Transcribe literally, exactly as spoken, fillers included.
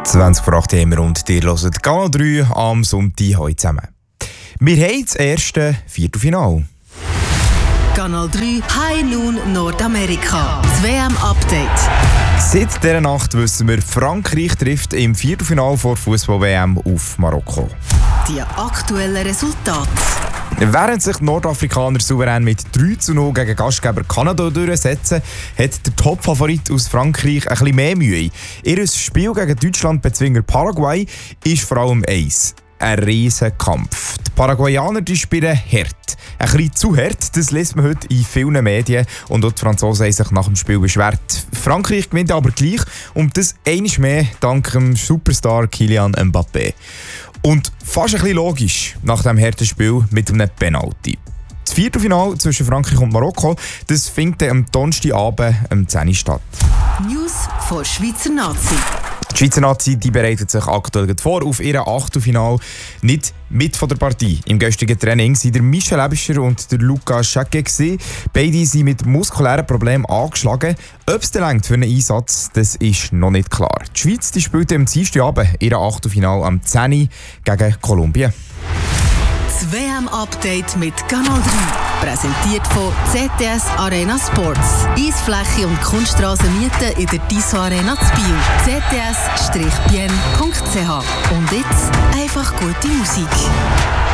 zwanzig vor acht haben wir und ihr hört Kanal drei am Sonntag heute zusammen. Wir haben das erste Viertelfinale. Kanal drei High Noon Nordamerika. Das W M-Update. Seit dieser Nacht wissen wir, Frankreich trifft im Viertelfinale vor Fußball-W M auf Marokko. Die aktuellen Resultate. Während sich die Nordafrikaner souverän mit drei zu null gegen Gastgeber Kanada durchsetzen, hat der Top-Favorit aus Frankreich ein bisschen mehr Mühe. Ihr Spiel gegen Deutschland-Bezwinger Paraguay ist vor allem eins: ein Riesenkampf. Die Paraguayaner die spielen hart. Ein bisschen zu hart, das liest man heute in vielen Medien. Und auch die Franzosen haben sich nach dem Spiel beschwert. Frankreich gewinnt aber gleich und das einmal mehr dank dem Superstar Kylian Mbappé. Und fast ein bisschen logisch nach dem harten Spiel mit einem Penalty. Das Viertelfinale zwischen Frankreich und Marokko, das findet am Donnerstagabend um zehn Uhr statt. News von Schweizer Nazi. Die Schweizer Nazi die bereitet sich aktuell vor auf ihr Achtelfinale. Nicht mit von der Partie. Im gestrigen Training waren der Michel Ebischer und der Luca Jacquet. Beide sind mit muskulären Problemen angeschlagen. Ob es reicht für einen Einsatz, das ist noch nicht klar. Die Schweiz die spielt am Dienstagabend ihr Achtelfinale am zehn Uhr gegen Kolumbien. Das W M-Update mit Kanal drei. Präsentiert von Z D S Arena Sports. Eisfläche und Kunststraße mieten in der Tissot Arena zu Biel. z d s Bindestrich bien punkt c h. Und jetzt einfach gute Musik.